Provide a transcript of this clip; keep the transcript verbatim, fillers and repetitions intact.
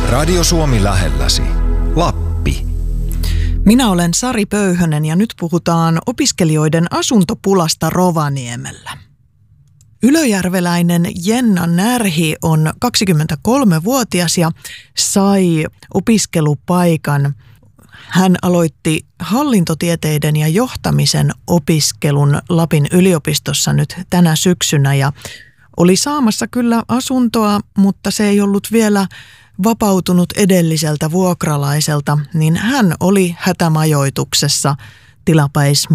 Radio Suomi lähelläsi. Lappi. Minä olen Sari Pöyhönen ja nyt puhutaan opiskelijoiden asuntopulasta Rovaniemellä. Ylöjärveläinen Jenna Närhi on kaksikymmentäkolmevuotias ja sai opiskelupaikan. Hän aloitti hallintotieteiden ja johtamisen opiskelun Lapin yliopistossa nyt tänä syksynä ja oli saamassa kyllä asuntoa, mutta se ei ollut vielä vapautunut edelliseltä vuokralaiselta, niin hän oli hätämajoituksessa tilapäis